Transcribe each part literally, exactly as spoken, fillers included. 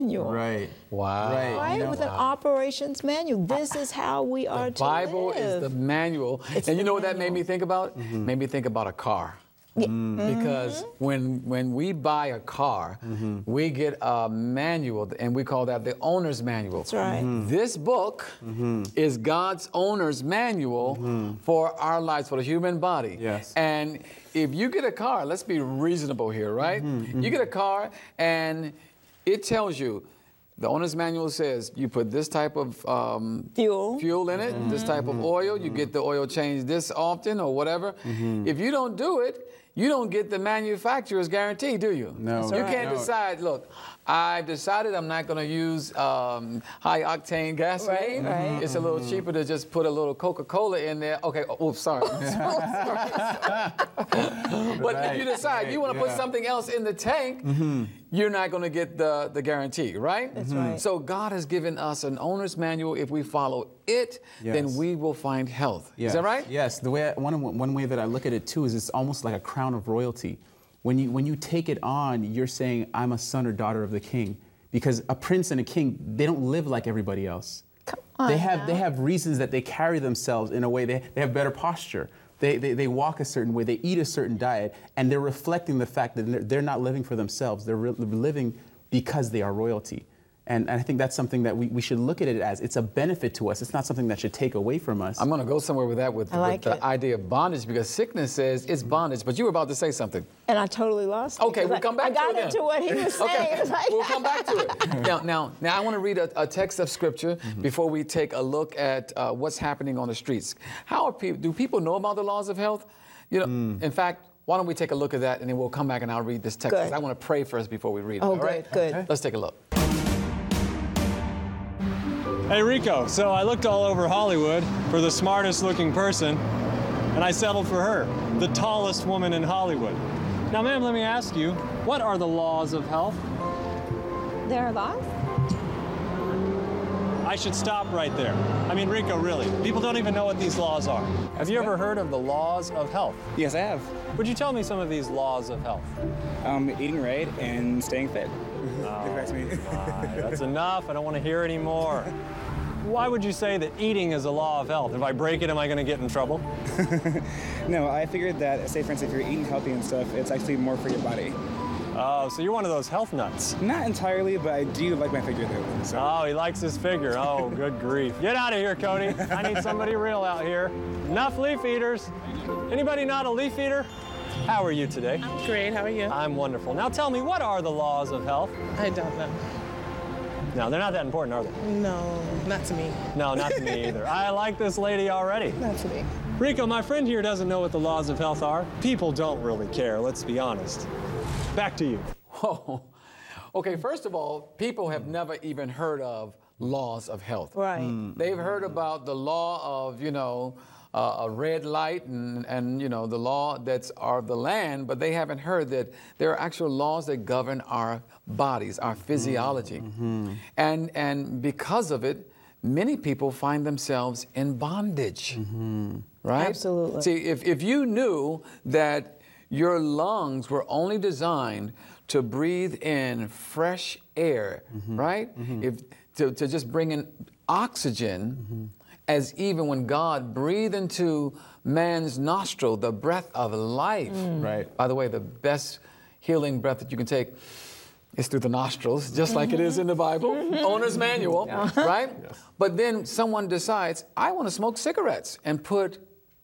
manual. Right. Wow. Right. Right, You know, with an operations manual. This is how we are The to Bible live. is the manual. It's and you the know what that made manual. me think about? Mm-hmm. Made me think about a car. Because when when we buy a car, Mm-hmm. we get a manual, and we call that the owner's manual. That's right. Mm-hmm. This book is God's owner's manual for our lives, for the human body. Yes. And if you get a car, let's be reasonable here, right? You get a car, and it tells you, the owner's manual says you put this type of um, Fuel. fuel in it, this type of oil. You get the oil changed this often or whatever. If you don't do it, you don't get the manufacturer's guarantee, do you? No. That's You right. can't No. decide, look, I've decided I'm not going to use um, high octane gasoline. Right, right. It's a little cheaper to just put a little Coca-Cola in there. Okay, oh, oops, sorry. But if you decide right, you want to put yeah. something else in the tank, you're not going to get the, the guarantee, right? That's right. So God has given us an owner's manual. If we follow it, then Yes. we will find health. Yes. Is that right? Yes. The way I, one one way that I look at it too is it's almost like a crown of royalty. When you when you take it on, you're saying I'm a son or daughter of the king, because a prince and a king, they don't live like everybody else. Come on They have now. they have reasons that they carry themselves in a way. They they have better posture. They, they, they walk a certain way, they eat a certain diet, and they're reflecting the fact that they're, they're not living for themselves. They're re- living because they are royalty. And, and I think that's something that we, we should look at it as. It's a benefit to us. It's not something that should take away from us. I'm going to go somewhere with that, with, I like with the it. idea of bondage, because sickness says it's bondage. But you were about to say something. And I totally lost it. Okay, 'cause we'll I- come back I to got it then. into what he was saying. Okay, It's like- we'll come back to it. Now, now, now I want to read a, a text of scripture before we take a look at uh, what's happening on the streets. How are people? Do people know about the laws of health? You know, in fact, why don't we take a look at that, and then we'll come back and I'll read this text. Good. 'Cause I want to pray first before we read it. Oh, all good, right? good. Okay. Let's take a look. Hey Rico, so I looked all over Hollywood for the smartest looking person, and I settled for her, the tallest woman in Hollywood. Now ma'am, let me ask you, what are the laws of health? There are laws? I should stop right there. I mean, Rico, really, people don't even know what these laws are. Have you ever heard of the laws of health? Yes, I have. Would you tell me some of these laws of health? Um, eating right and staying fit. Get back to me. Ah, that's enough, I don't want to hear any more. Why would you say that eating is a law of health? If I break it, am I going to get in trouble? No, I figured that, say for instance, if you're eating healthy and stuff, it's actually more for your body. Oh, so you're one of those health nuts. Not entirely, but I do like my figure though. So. Oh, he likes his figure. Oh, good grief. Get out of here, Cody. I need somebody real out here. Enough leaf eaters. Anybody not a leaf eater? How are you today? Great, how are you? I'm wonderful. Now tell me, what are the laws of health? I don't know. No, they're not that important, are they? No, not to me. No, not to me either. I like this lady already. Not to me. Rico, my friend here doesn't know what the laws of health are. People don't really care, let's be honest. Back to you. Oh, okay. First of all, people have never even heard of laws of health. Right. They've heard about the law of, you know, uh, a red light and, and, you know, the law that's of the land, but they haven't heard that there are actual laws that govern our bodies, our physiology. Mm-hmm. And, and because of it, many people find themselves in bondage, Mm-hmm. right? Absolutely. See, if, if you knew that your lungs were only designed to breathe in fresh air, Mm-hmm. right? If to, to just bring in oxygen, Mm-hmm. as even when God breathed into man's nostril the breath of life. Right. By the way, the best healing breath that you can take is through the nostrils, just like it is in the Bible, owner's manual, right? But then someone decides, I want to smoke cigarettes and put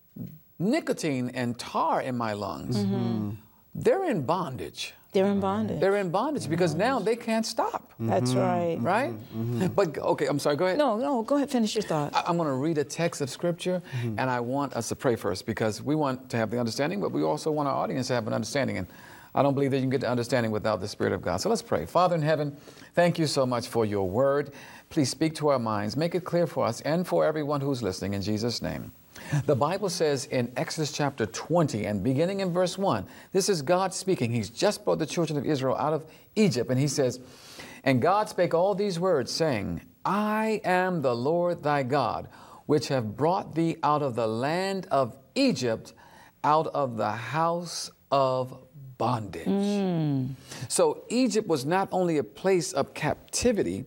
nicotine and tar in my lungs. They're in bondage. They're in bondage. They're in bondage because now they can't stop, That's right. right? But, okay, I'm sorry, go ahead. No, no, go ahead, finish your thought. I- I'm going to read a text of scripture, and I want us to pray first because we want to have the understanding, but we also want our audience to have an understanding. And I don't believe that you can get the understanding without the Spirit of God. So let's pray. Father in heaven, thank you so much for your word. Please speak to our minds. Make it clear for us and for everyone who's listening in Jesus' name. The Bible says in Exodus chapter twenty and beginning in verse one, this is God speaking. He's just brought the children of Israel out of Egypt, and he says, and God spake all these words, saying, I am the Lord thy God, which have brought thee out of the land of Egypt, out of the house of bondage. So Egypt was not only a place of captivity,